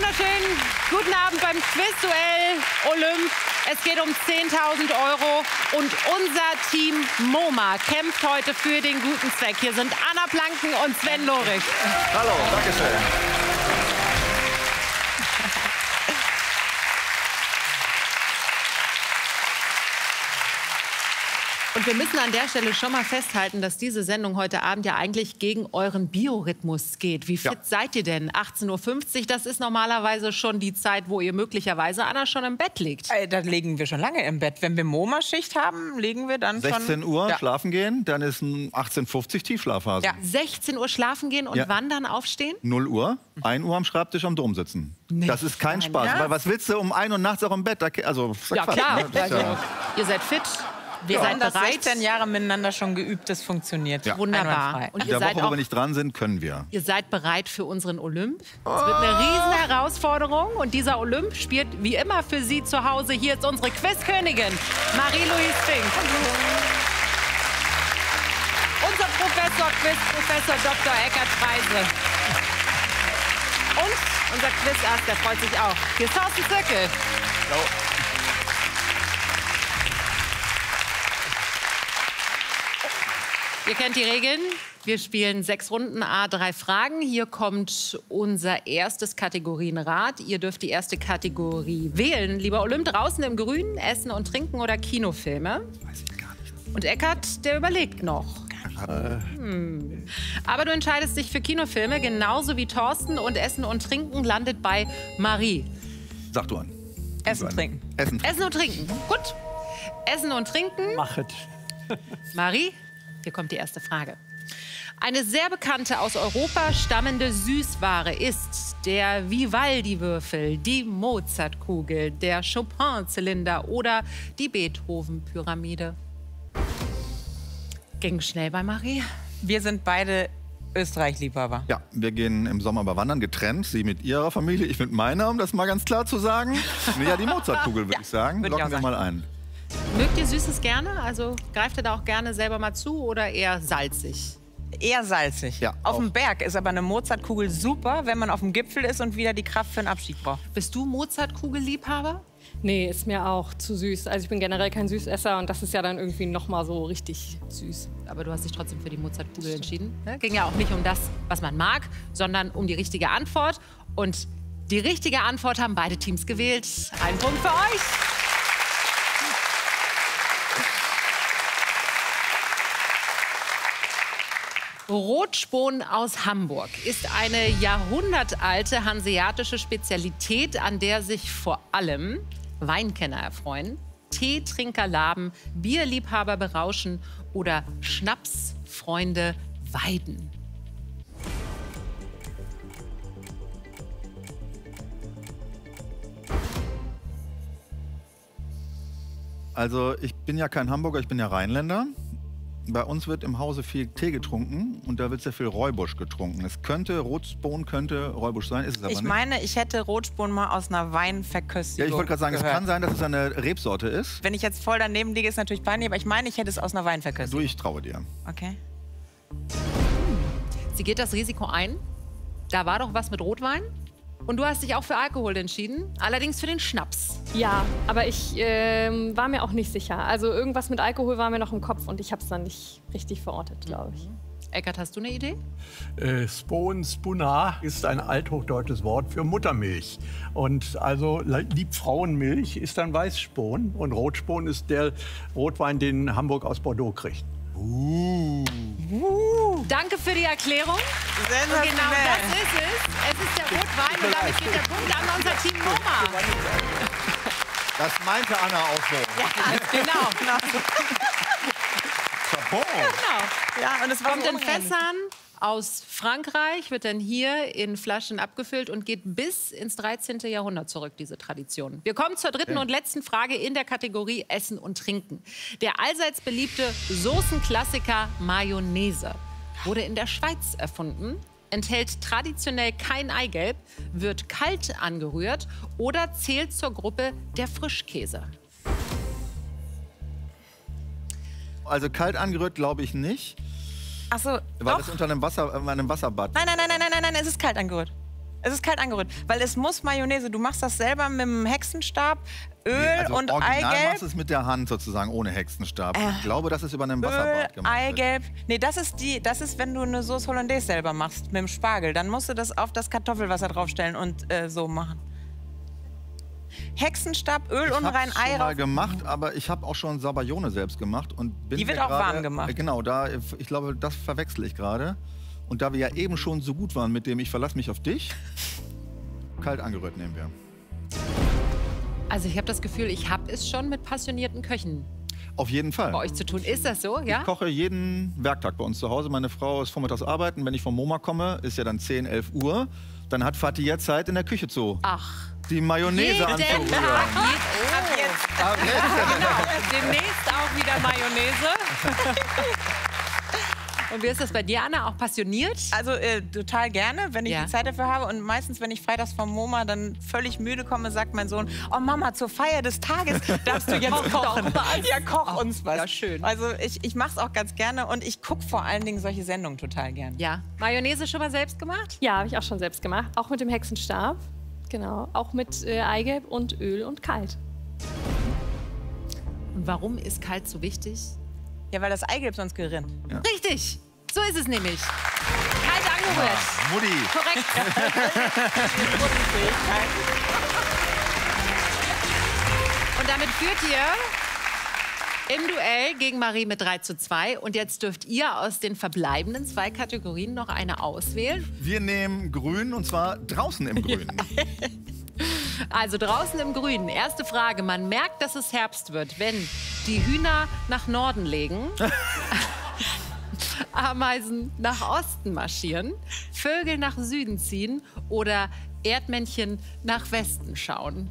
wunderschönen guten Abend beim Quizduell Olymp. Es geht um 10.000 € und unser Team MoMA kämpft heute für den guten Zweck. Hier sind Anna Planken und Sven Lorig. Hallo, danke schön. Und wir müssen an der Stelle schon mal festhalten, dass diese Sendung heute Abend ja eigentlich gegen euren Biorhythmus geht. Wie fit seid ihr denn? 18:50 Uhr, das ist normalerweise schon die Zeit, wo ihr möglicherweise, Anna, schon im Bett liegt. Da liegen wir schon lange im Bett. Wenn wir MoMA-Schicht haben, liegen wir dann 16 Uhr schlafen gehen, dann ist ein 18:50 Uhr Tiefschlafphase. Ja. 16 Uhr schlafen gehen und wann dann aufstehen? 0 Uhr, 1 Uhr am Schreibtisch am Dom sitzen. Nicht das ist kein Spaß. Ja. Weil was willst du um 1 Uhr nachts auch im Bett? Also, ja, klar. Ne? Also, ihr seid fit. Wir seid haben das bereit. 16 Jahre miteinander schon geübt, das funktioniert. Ja. Wunderbar. Und In der Woche, wo wir nicht dran sind, können wir. Ihr seid bereit für unseren Olymp. Es wird eine riesen Herausforderung. Und dieser Olymp spielt wie immer für Sie zu Hause. Hier ist unsere Quizkönigin, Marie-Louise Fink. Unser Quizprofessor Dr. Eckhard Freise. Und unser Quizarzt, der freut sich auch. Hier ist Thorsten Zirkel. Hallo. Ihr kennt die Regeln. Wir spielen 6 Runden, A3 Fragen. Hier kommt unser erstes Kategorienrad. Ihr dürft die erste Kategorie wählen. Lieber Olymp, draußen im Grünen, Essen und Trinken oder Kinofilme? Weiß ich gar nicht. Und Eckart, der überlegt noch. Aber du entscheidest dich für Kinofilme, genauso wie Thorsten. Und Essen und Trinken landet bei Marie. Sag du an. Essen, Trinken. Essen und Trinken. Gut. Essen und Trinken. Machet. Marie, hier kommt die erste Frage. Eine sehr bekannte aus Europa stammende Süßware ist der Vivaldi-Würfel, die Mozart-Kugel, der Chopin-Zylinder oder die Beethoven-Pyramide. Ging schnell bei Marie. Wir sind beide Österreich-Liebhaber. Ja, wir gehen im Sommer aber wandern, getrennt. Sie mit ihrer Familie, ich mit meiner, um das mal ganz klar zu sagen. Ja, die Mozart-Kugel, würde ich sagen. Würd ich Locken wir mal ein. Mögt ihr Süßes gerne? Also greift ihr da auch gerne selber mal zu oder eher salzig? Eher salzig. Ja, auf auch. dem Berg ist aber eine Mozartkugel super, wenn man auf dem Gipfel ist und wieder die Kraft für den Abstieg braucht. Bist du Mozart-Kugel-Liebhaber? Nee, ist mir auch zu süß. Also ich bin generell kein Süßesser und das ist ja dann irgendwie noch mal so richtig süß. Aber du hast dich trotzdem für die Mozart-Kugel entschieden. Ne? Ging ja auch nicht um das, was man mag, sondern um die richtige Antwort. Und die richtige Antwort haben beide Teams gewählt. Ein Punkt für euch. Rotspon aus Hamburg ist eine jahrhundertalte hanseatische Spezialität, an der sich vor allem Weinkenner erfreuen, Teetrinker laben, Bierliebhaber berauschen oder Schnapsfreunde weiden. Also ich bin ja kein Hamburger, ich bin ja Rheinländer. Bei uns wird im Hause viel Tee getrunken und da wird sehr viel Räubusch getrunken. Es könnte, Rotspon könnte Räubusch sein, ist es aber Ich nicht. meine, ich hätte Rotspon mal aus einer Weinverköstigung Ja, ich wollte gerade sagen, gehört. es kann sein, dass es eine Rebsorte ist. Wenn ich jetzt voll daneben liege, ist natürlich peinlich, aber ich meine, ich hätte es aus einer Du, Weinverköstigung. ich traue dir. Okay. Sie geht das Risiko ein. Da war doch was mit Rotwein. Und du hast dich auch für Alkohol entschieden, allerdings für den Schnaps. Ja, aber ich war mir auch nicht sicher. Also irgendwas mit Alkohol war mir noch im Kopf und ich habe es dann nicht richtig verortet, glaube ich. Eckart, hast du eine Idee? Spon, Spuna ist ein althochdeutsches Wort für Muttermilch. Und also Liebfrauenmilch ist dann Weißspon und Rotspon ist der Rotwein, den Hamburg aus Bordeaux kriegt. Danke für die Erklärung. Und genau das ist es. Es ist der Rotwein und damit geht der Punkt an unser Team MoMA. Das meinte Anna auch so. Genau. Chapeau. Ja, und es war Kommt so in unheimlich. Fässern aus Frankreich, wird dann hier in Flaschen abgefüllt und geht bis ins 13. Jahrhundert zurück, diese Tradition. Wir kommen zur dritten und letzten Frage in der Kategorie Essen und Trinken. Der allseits beliebte Soßenklassiker Mayonnaise wurde in der Schweiz erfunden, enthält traditionell kein Eigelb, wird kalt angerührt oder zählt zur Gruppe der Frischkäse. Also kalt angerührt glaube ich nicht. Ach so, War doch. das unter einem Wasserbad? Nein, es ist kalt angerührt. Es ist kalt angerührt, weil es muss Mayonnaise. Du machst das selber mit dem Hexenstab, Öl also und original Eigelb. machst du es mit der Hand sozusagen, ohne Hexenstab. Ich glaube, das ist über einem Wasserbad gemacht. Eigelb. Nee, das ist, wenn du eine Sauce Hollandaise selber machst, mit dem Spargel. Dann musst du das auf das Kartoffelwasser draufstellen und so machen. Hexenstab, Öl und rein Ei Ich habe mal rauf. gemacht, aber ich habe auch schon Sabayone selbst gemacht. Und bin Die wird mir auch gerade- warm gemacht. Genau, ich glaube, das verwechsel ich gerade. Und da wir ja eben schon so gut waren mit dem Ich verlasse mich auf dich, kalt angerührt nehmen wir. Also ich habe das Gefühl, ich habe es schon mit passionierten Köchen Auf jeden Fall. bei euch zu tun. Ist das so, ja? Ich koche jeden Werktag bei uns zu Hause. Meine Frau ist vormittags arbeiten. Wenn ich vom MoMA komme, ist ja dann 10, 11 Uhr. Dann hat Fatih jetzt Zeit, in der Küche Ach. die Mayonnaise Jeden anzurühren. Tag. Ab jetzt. Ab jetzt. Genau. Demnächst auch wieder Mayonnaise. Und wie ist das bei dir, Anna? Auch passioniert? Also total gerne, wenn ich Ja. die Zeit dafür habe. Und meistens, wenn ich freitags vom MoMA dann völlig müde komme, sagt mein Sohn, oh Mama, zur Feier des Tages darfst du jetzt kochen. Ja, koch uns was. Ja, schön. Also ich mache es auch ganz gerne und ich gucke vor allen Dingen solche Sendungen total gerne. Ja. Mayonnaise schon mal selbst gemacht? Ja, habe ich auch schon selbst gemacht. Auch mit dem Hexenstab. Genau. Auch mit Eigelb und Öl und kalt. Und warum ist kalt so wichtig? Ja, weil das Eigelb sonst gerinnt. Richtig. So ist es nämlich. Kalt angerührt. Mutti. Korrekt. Und damit führt ihr im Duell gegen Marie mit 3:2. Und jetzt dürft ihr aus den verbleibenden 2 Kategorien noch eine auswählen. Wir nehmen Grün und zwar draußen im Grün. Also draußen im Grünen. Erste Frage. Man merkt, dass es Herbst wird, wenn die Hühner nach Norden legen, Ameisen nach Osten marschieren, Vögel nach Süden ziehen oder Erdmännchen nach Westen schauen.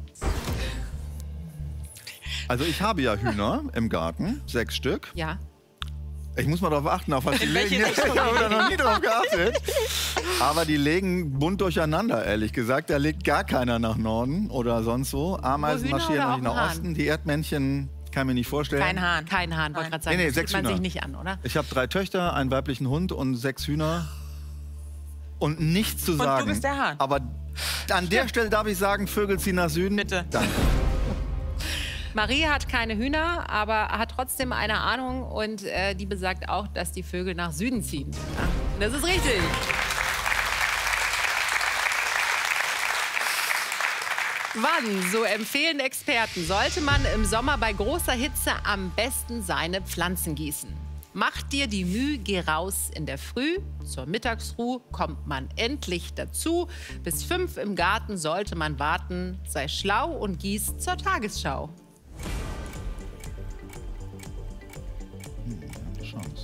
Also ich habe ja Hühner im Garten, 6 Stück. Ja. Ich muss mal darauf achten, auf was die welche legen. Richtung Ich habe da noch nie drauf geachtet. Aber die legen bunt durcheinander, ehrlich gesagt. Da legt gar keiner nach Norden oder sonst wo. Ameisen Hühner marschieren oder noch auch nicht nach ein Hahn? Osten. Die Erdmännchen kann mir nicht vorstellen. Kein Hahn. Kein Hahn, wollte gerade sagen. Nee, das 6 sieht man Hühner. sich nicht an, oder? Ich habe 3 Töchter, einen weiblichen Hund und 6 Hühner. Und nichts zu sagen. du bist der Hahn. Aber an der Stelle darf ich sagen, Vögel ziehen nach Süden. Bitte. Danke. Marie hat keine Hühner, aber hat trotzdem eine Ahnung und die besagt auch, dass die Vögel nach Süden ziehen. Ja, das ist richtig. Wann, so empfehlen Experten, sollte man im Sommer bei großer Hitze am besten seine Pflanzen gießen? Mach dir die Mühe, geh raus in der Früh. Zur Mittagsruhe kommt man endlich dazu. Bis 5 im Garten sollte man warten. Sei schlau und gieß zur Tagesschau. Chance.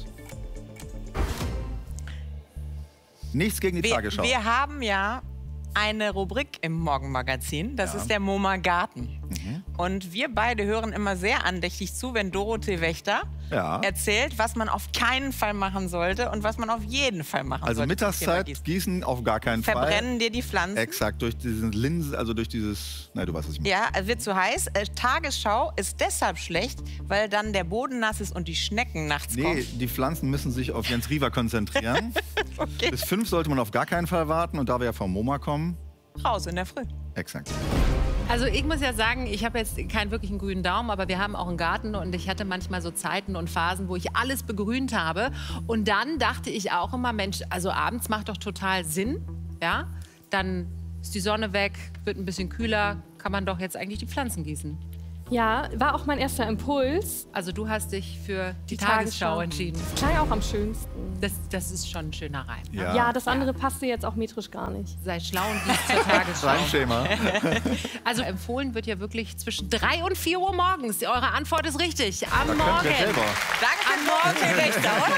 Nichts gegen die Tagesschau. Wir haben ja eine Rubrik im Morgenmagazin. Das ist der MoMA Garten. Und wir beide hören immer sehr andächtig zu, wenn Dorothee Wächter erzählt, was man auf keinen Fall machen sollte und was man auf jeden Fall machen Also sollte. zum Thema Mittagszeit Gießen. gießen auf gar keinen Fall. Verbrennen dir die Pflanzen. Exakt, durch diesen Linsen, also durch dieses, nein, du weißt, was ich meine. Ja, es wird zu heiß. Tagesschau ist deshalb schlecht, weil dann der Boden nass ist und die Schnecken nachts Nee, kommen. die Pflanzen müssen sich auf Jens Riewer konzentrieren. Okay. Bis 5 sollte man auf gar keinen Fall warten und da wir ja vom MoMA kommen, Raus in der Früh. exakt. Also ich muss ja sagen, ich habe jetzt keinen wirklichen grünen Daumen, aber wir haben auch einen Garten und ich hatte manchmal so Zeiten und Phasen, wo ich alles begrünt habe. Und dann dachte ich auch immer, Mensch, also abends macht doch total Sinn, ja? Dann ist die Sonne weg, wird ein bisschen kühler, kann man doch jetzt eigentlich die Pflanzen gießen. Ja, war auch mein erster Impuls. Also du hast dich für die Tagesschau entschieden. Klang auch am schönsten. Das ist schon ein schöner Reim. Ne? Ja, das andere passte jetzt auch metrisch gar nicht. Sei schlau und gieß zur Tagesschau. Reimschema. Also empfohlen wird ja wirklich zwischen 3 und 4 Uhr morgens. Eure Antwort ist richtig. Am Da könnt Morgen. ihr selber. Danke, Dorothee Wächter, oder?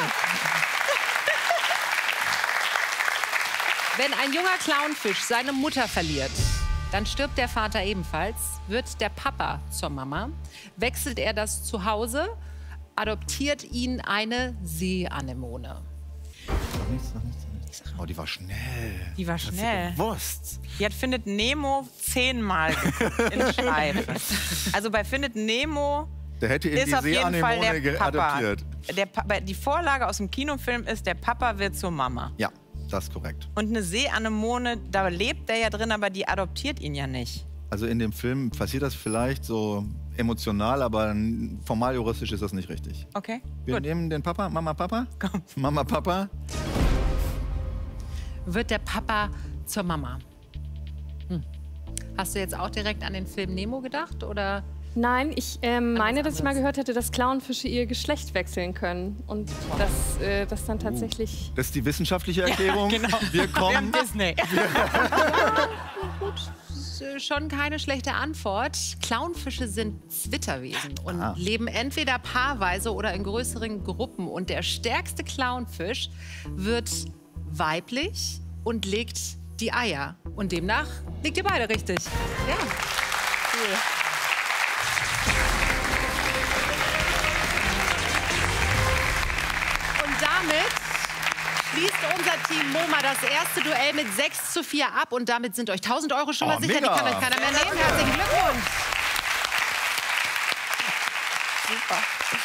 Wenn ein junger Clownfisch seine Mutter verliert, dann stirbt der Vater ebenfalls, wird der Papa zur Mama, wechselt er das Zuhause, adoptiert ihn eine Seeanemone. Noch nichts. Oh, die war schnell. Die war schnell. Gewusst. Die hat Findet Nemo 10-mal geguckt in Schleife. Also bei Findet Nemo Der hätte ihn ist die auf jeden Fall Seeanemone der Papa. adoptiert. Die Vorlage aus dem Kinofilm ist, der Papa wird zur Mama. Ja. Das ist korrekt. Und eine Seeanemone, da lebt er ja drin, aber die adoptiert ihn ja nicht. Also in dem Film passiert das vielleicht so emotional, aber formal juristisch ist das nicht richtig. Okay, Wir nehmen den Papa, Mama, Papa. Komm. Mama, Papa. Wird der Papa zur Mama? Hast du jetzt auch direkt an den Film Nemo gedacht, oder? Nein, ich meine, dass ich mal gehört hätte, dass Clownfische ihr Geschlecht wechseln können. Und dass das dann tatsächlich... Das ist die wissenschaftliche Erklärung. Genau. Wir kommen. Disney. Schon keine schlechte Antwort. Clownfische sind Zwitterwesen und leben entweder paarweise oder in größeren Gruppen. Und der stärkste Clownfisch wird weiblich und legt die Eier. Und demnach liegt ihr beide richtig. Ja. Cool. Und damit schließt unser Team MoMA das erste Duell mit 6:4 ab. Und damit sind euch 1.000 € schon mal sicher. Mega. Die kann euch keiner mehr nehmen. Herzlichen Glückwunsch. Super.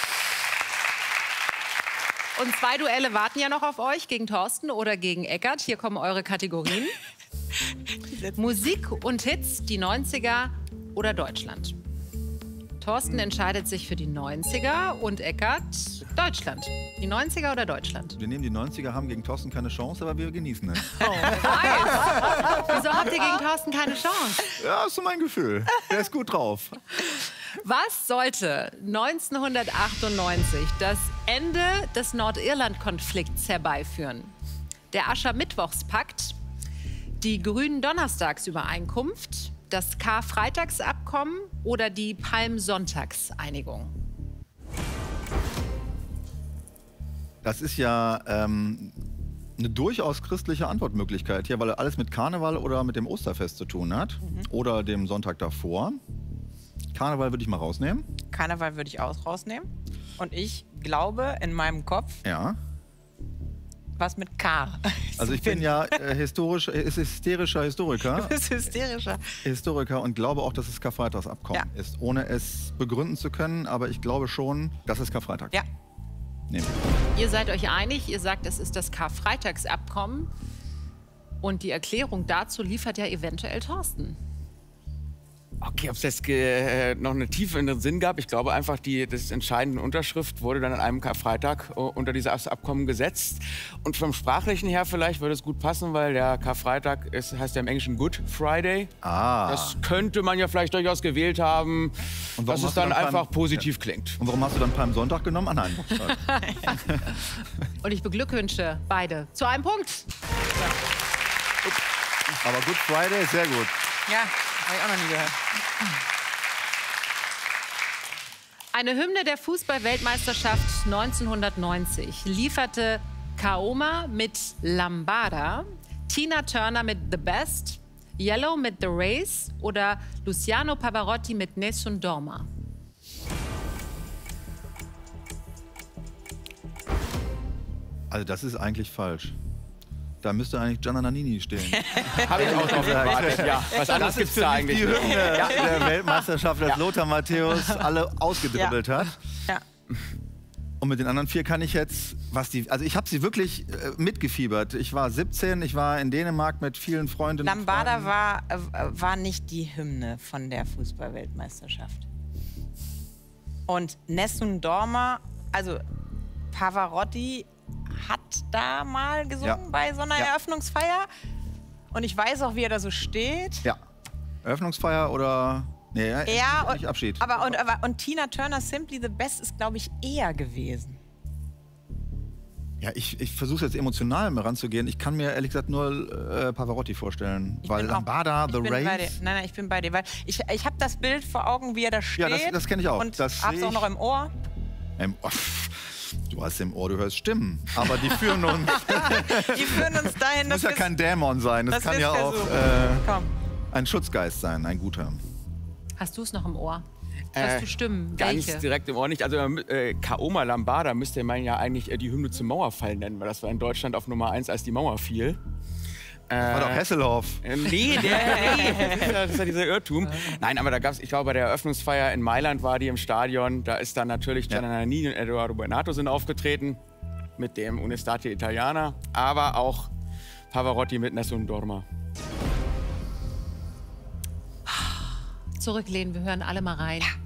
Und 2 Duelle warten ja noch auf euch, gegen Thorsten oder gegen Eckart. Hier kommen eure Kategorien. Musik und Hits, die 90er oder Deutschland. Thorsten entscheidet sich für die 90er und Eckart Deutschland. Die 90er oder Deutschland? Wir nehmen die 90er, haben gegen Thorsten keine Chance, aber wir genießen es. Wieso habt ihr gegen Thorsten keine Chance? Ja, ist so mein Gefühl. Der ist gut drauf. Was sollte 1998 das Ende des Nordirland-Konflikts herbeiführen? Der Aschermittwochspakt, die Grünen-Donnerstagsübereinkunft, das Karfreitagsabkommen oder die Palmsonntagseinigung? Das ist ja eine durchaus christliche Antwortmöglichkeit hier, weil er alles mit Karneval oder mit dem Osterfest zu tun hat. Oder dem Sonntag davor. Karneval würde ich mal rausnehmen. Karneval würde ich auch rausnehmen. Und ich glaube in meinem Kopf, Ja. was mit K. Also ich bin ja hysterischer Historiker. Du bist hysterischer. Historiker und glaube auch, dass es Karfreitagsabkommen ist, ohne es begründen zu können. Aber ich glaube schon, dass es Karfreitag. Ja. Nehmen. Ihr seid euch einig, ihr sagt, es ist das Karfreitagsabkommen. Und die Erklärung dazu liefert ja eventuell Thorsten. Okay, ob es jetzt noch eine Tiefe in den Sinn gab, ich glaube einfach, das entscheidende Unterschrift wurde dann an einem Karfreitag unter dieses Abkommen gesetzt. Und vom Sprachlichen her vielleicht würde es gut passen, weil der Karfreitag heißt ja im Englischen Good Friday. Das könnte man ja vielleicht durchaus gewählt haben, dass es dann einfach positiv klingt. Und warum hast du dann Palmsonntag genommen? Ah nein. Und ich beglückwünsche beide zu einem Punkt. Aber Good Friday ist sehr gut. Ja, habe ich auch noch nie gehört. Eine Hymne der Fußball-Weltmeisterschaft 1990 lieferte Kaoma mit Lambada, Tina Turner mit The Best, Yellow mit The Race oder Luciano Pavarotti mit Nessun Dorma. Also das ist eigentlich falsch. Da müsste eigentlich Gianna Nannini stehen. Habe ich auch drauf gewartet. Ja, was anderes gibt es da eigentlich die nicht. Hymne der Weltmeisterschaft, dass Lothar Matthäus alle ausgedribbelt hat. Ja. Und mit den anderen 4 kann ich jetzt, also ich habe sie wirklich mitgefiebert. Ich war 17, ich war in Dänemark mit vielen Freundinnen. Lambada war nicht die Hymne von der Fußball-Weltmeisterschaft. Und Nessun Dorma, also Pavarotti hat da mal gesungen bei so einer Eröffnungsfeier. Und ich weiß auch, wie er da so steht. Ja. Eröffnungsfeier oder... Nee, nicht Abschied. Und Tina Turner Simply the Best ist, glaube ich, eher gewesen. Ja, ich versuche jetzt emotional mal ranzugehen. Ich kann mir ehrlich gesagt nur Pavarotti vorstellen. Weil Lambada, The Race... Nein, ich bin bei dir. Weil ich habe das Bild vor Augen, wie er da steht. Ja, das kenne ich auch. Und hab's auch noch im Ohr. Du hast im Ohr, du hörst Stimmen. Aber die führen uns... Die führen uns dahin, Das muss ja kein Dämon sein. Das kann ja auch ein Schutzgeist sein, ein guter. Hast du es noch im Ohr? Hörst du Stimmen? Ganz Welche? direkt im Ohr nicht. Also Kaoma Lambada müsste man ja eigentlich die Hymne zum Mauerfall nennen, weil das war in Deutschland auf Nummer 1, als die Mauer fiel. War doch Hesselhoff. Nee, das ist ja dieser Irrtum. Nein, aber da gab es, ich glaube, bei der Eröffnungsfeier in Mailand war die im Stadion. Da ist dann natürlich Gianna Nannini und Edoardo Bennato sind aufgetreten mit dem Un'estate Italiana. Aber auch Pavarotti mit Nessun Dorma. Zurücklehnen, wir hören alle mal rein. Ja.